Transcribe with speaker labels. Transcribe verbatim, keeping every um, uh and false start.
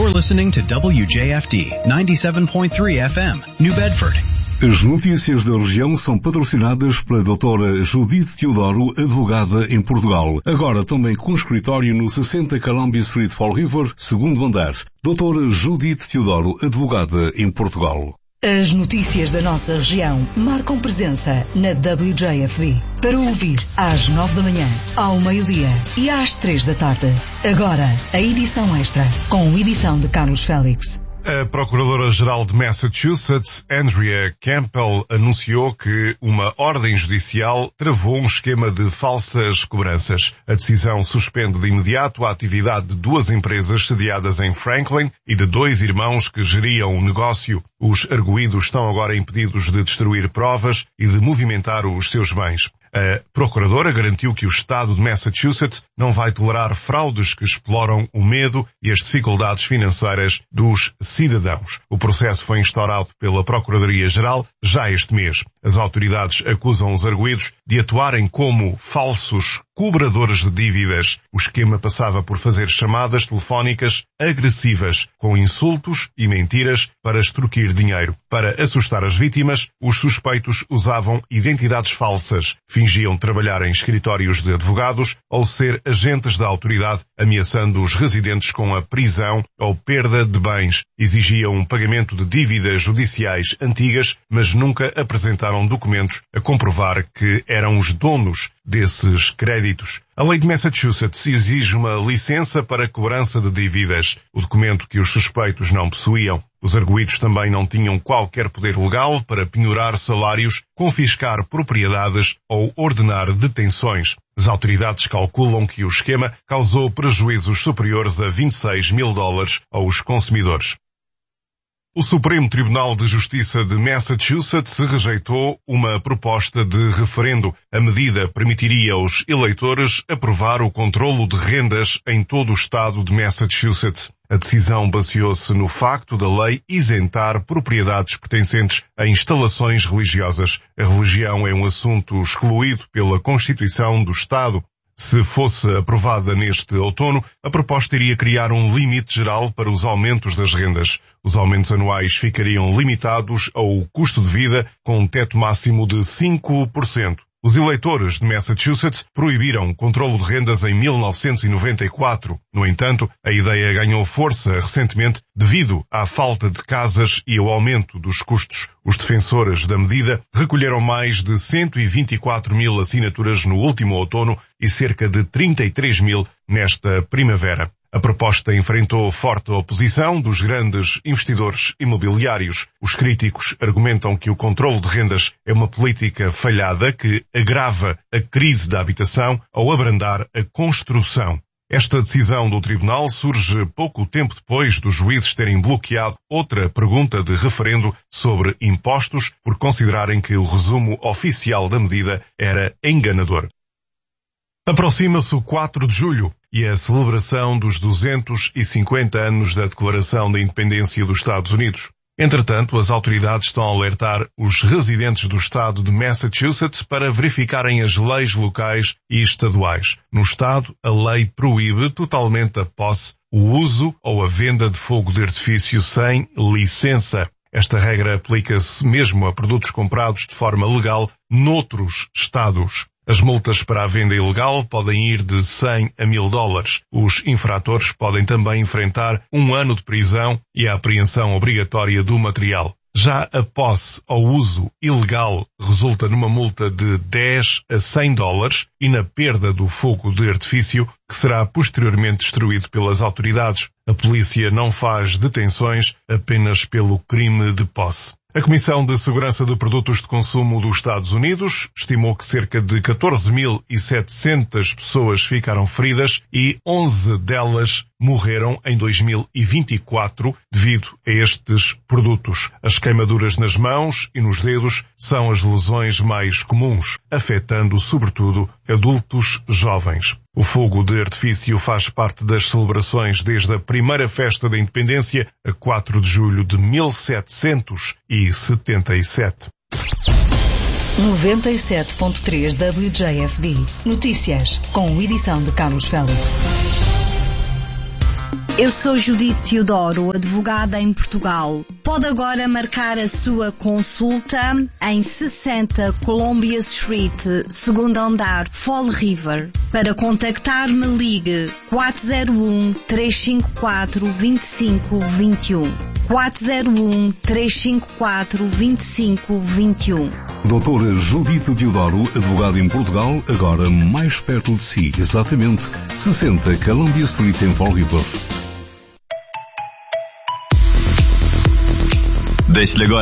Speaker 1: You're listening to W J F D ninety-seven point three F M, New Bedford.
Speaker 2: As notícias da região são patrocinadas pela doutora Judith Teodoro, advogada em Portugal. Agora também com escritório no sessenta Columbia Street, Fall River, segundo andar. doutora Judith Teodoro, advogada em Portugal.
Speaker 3: As notícias da nossa região marcam presença na W J F D. Para ouvir às nove da manhã, ao meio-dia e às três da tarde. Agora, a edição extra, com edição de Carlos Félix.
Speaker 4: A Procuradora-Geral de Massachusetts, Andrea Campbell, anunciou que uma ordem judicial travou um esquema de falsas cobranças. A decisão suspende de imediato a atividade de duas empresas sediadas em Franklin e de dois irmãos que geriam o negócio. Os arguidos estão agora impedidos de destruir provas e de movimentar os seus bens. A Procuradora garantiu que o Estado de Massachusetts não vai tolerar fraudes que exploram o medo e as dificuldades financeiras dos cidadãos. O processo foi instaurado pela Procuradoria-Geral já este mês. As autoridades acusam os arguidos de atuarem como falsos cobradores de dívidas. O esquema passava por fazer chamadas telefónicas agressivas, com insultos e mentiras para extorquir dinheiro. Para assustar as vítimas, os suspeitos usavam identidades falsas, fingiam trabalhar em escritórios de advogados ou ser agentes da autoridade, ameaçando os residentes com a prisão ou perda de bens. Exigiam um pagamento de dívidas judiciais antigas, mas nunca apresentaram documentos a comprovar que eram os donos desses créditos. A lei de Massachusetts exige uma licença para cobrança de dívidas, o documento que os suspeitos não possuíam. Os arguidos também não tinham qualquer poder legal para penhorar salários, confiscar propriedades ou ordenar detenções. As autoridades calculam que o esquema causou prejuízos superiores a vinte e seis mil dólares aos consumidores. O Supremo Tribunal de Justiça de Massachusetts rejeitou uma proposta de referendo. A medida permitiria aos eleitores aprovar o controlo de rendas em todo o estado de Massachusetts. A decisão baseou-se no facto da lei isentar propriedades pertencentes a instalações religiosas. A religião é um assunto excluído pela Constituição do Estado. Se fosse aprovada neste outono, a proposta iria criar um limite geral para os aumentos das rendas. Os aumentos anuais ficariam limitados ao custo de vida, com um teto máximo de cinco por cento. Os eleitores de Massachusetts proibiram o controlo de rendas em mil novecentos e noventa e quatro. No entanto, a ideia ganhou força recentemente devido à falta de casas e ao aumento dos custos. Os defensores da medida recolheram mais de cento e vinte e quatro mil assinaturas no último outono e cerca de trinta e três mil nesta primavera. A proposta enfrentou forte oposição dos grandes investidores imobiliários. Os críticos argumentam que o controlo de rendas é uma política falhada que agrava a crise da habitação ao abrandar a construção. Esta decisão do tribunal surge pouco tempo depois dos juízes terem bloqueado outra pergunta de referendo sobre impostos por considerarem que o resumo oficial da medida era enganador. Aproxima-se o quatro de julho e a celebração dos duzentos e cinquenta anos da Declaração da Independência dos Estados Unidos. Entretanto, as autoridades estão a alertar os residentes do estado de Massachusetts para verificarem as leis locais e estaduais. No estado, a lei proíbe totalmente a posse, o uso ou a venda de fogo de artifício sem licença. Esta regra aplica-se mesmo a produtos comprados de forma legal noutros estados. As multas para a venda ilegal podem ir de cem a mil dólares. Os infratores podem também enfrentar um ano de prisão e a apreensão obrigatória do material. Já a posse ou uso ilegal resulta numa multa de dez a cem dólares e na perda do fogo de artifício, que será posteriormente destruído pelas autoridades. A polícia não faz detenções apenas pelo crime de posse. A Comissão de Segurança de Produtos de Consumo dos Estados Unidos estimou que cerca de catorze mil e setecentas pessoas ficaram feridas e onze delas morreram em dois mil e vinte e quatro devido a estes produtos. As queimaduras nas mãos e nos dedos são as lesões mais comuns, afetando sobretudo adultos jovens. O fogo de artifício faz parte das celebrações desde a primeira festa da independência, a quatro de julho de mil setecentos e setenta e sete.
Speaker 3: noventa e sete ponto três W J F D. Notícias, com edição de Carlos Félix.
Speaker 5: Eu sou Judite Teodoro, advogada em Portugal. Pode agora marcar a sua consulta em sessenta Columbia Street, segundo andar, Fall River. Para contactar-me, ligue quatro zero um, três cinco quatro, dois cinco dois um. quatro zero um, três cinco quatro, dois cinco dois um.
Speaker 2: Doutora Judite Teodoro, advogada em Portugal, agora mais perto de si, exatamente sessenta Columbia Street em Fall River.
Speaker 6: Deixe-lhe agora